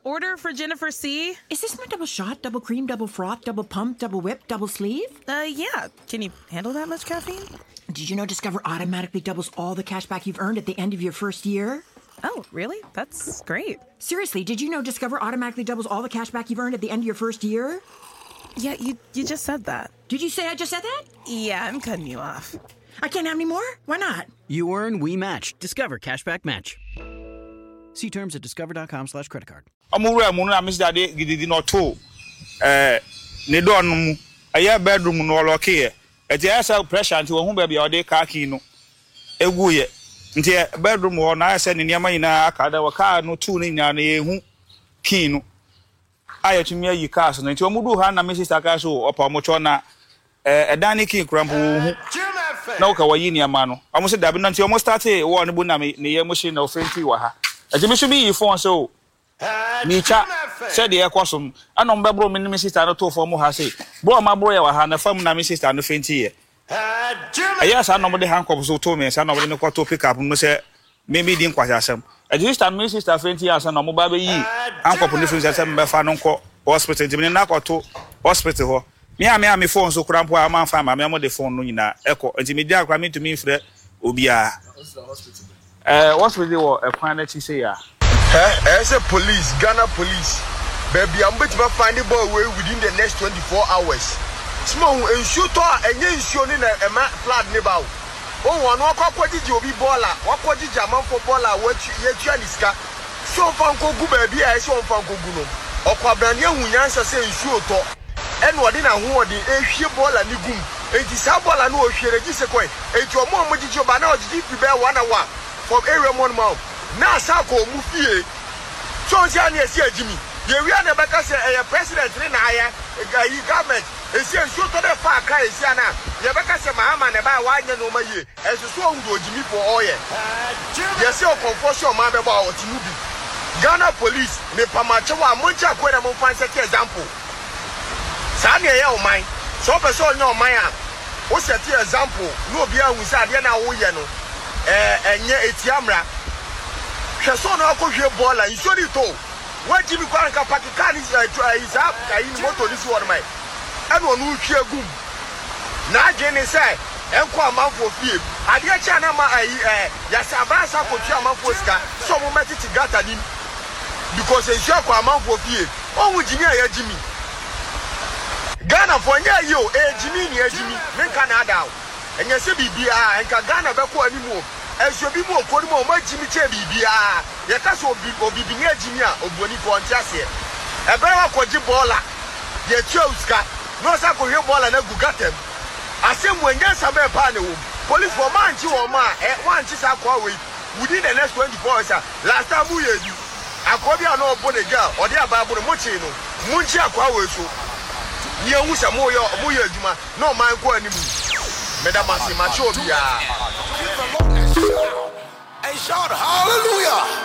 order for Jennifer C. Is this my double shot, double cream, double froth, double pump, double whip, double sleeve? Yeah. Can you handle that much caffeine? Did you know Discover automatically doubles all the cash back you've earned at the end of your first year? Oh, really? That's great. Seriously, did you know Discover automatically doubles all the cash back you've earned at the end of your first year? Yeah, you just said that. Did you say I just said that? Yeah, I'm cutting you off. I can't have any more? Why not? You earn, we match. Discover Cashback Match. See terms at discover.com/creditcard. Amura munu Miss Daddy gidi no to ne do no mu aye bedroom no lock here e dey asa pressure nti wo hu ba bia o dey car key no egu ye nti bedroom wo na asa ne niam nyina akada wo car no tu ne nyina na ehu key no aye tumi ayi cars no nti o mudu ha na me sister car so opa mo cho na edan ne key krampo hu na wo ka wayi niam no amo se dabi no nti o mo start wo ne bu na me ne ye mo shi na o frenti wa ha e me so bi phone so Micha said the aquasum. I know Babro, my sister, not to form has say. Bro, my boy, I had a firm, my sister, no 20 years. Yes, I know the handcuffs so told me, and I know the to pick up and say, maybe didn't quite ask him. At least I miss sister 20 years and no mobile ye. Uncle Police at some Fanonco hospital, to knock or to hospital. Me, I may phone so cramp where I'm fine, my memo the phone, Nina, echo, and Jimmy Jack coming to me for the Ubia. What's with you a planet you say? As a police, Ghana police, baby, I'm going to find the boy within the next 24 hours. Small and shooter and yen showing a map flat neighbor. Oh, one walk up what did you be baller? What did you man for baller? What you Janiska? So Fanko go baby, I saw Fanko Guno. Or Quabrania who answer saying shooter. And what in a who the air ball and the goom. It is a ball and no share a disappoint. It's your mom with your banana, you prepare 1 hour from area 1 mouth. Na sako mufie so nsia na esi agimi ye wi na beka se president ni na aya yi government esi enso to the fa ka esi ana ye beka se mahama na ba wa nya no ma ye esusu ongo agimi for oye ye se o confusion ma be ba o tinubi Ghana police me pamache wa moncha ko na mo fan set example sa na ye o man so person nya o man a o set example no obi a hu sa de na wo ye no enye etiamra Person na ko hwe ball and so it all. What Jimmy Kwanka Pakistan is up in motor this one my. And one who hwe gum. Na gene say enko amanfo fie. Ade acha na ma ya sabransa ko tu amanfo sika. So mo meti gata nim. Because en sure ko amanfo fie. On wu Jimmy ya Jimmy. Ghana for nya yo Jimmy ni Jimmy. Men Canada. Enya se bibia enka Ghana be ko animu. Esobi mo okori mo ma Jimmy che bibia ye ka so obi bi nya Jimmy a oboni ko ntiase e be wa koji bola ye cheuska no sa ko hwe bola na gugatem asem wanya sabe pa ne wo police for man chi wo ma wan chi sa ko we within the next 24 hours last time we you akobi a no obo ne girl odi ababo mo chi no mu chi akwa we so ye hu sa mo ye adwuma no man ko animu Madam Macho Bia. Hey, shout hallelujah.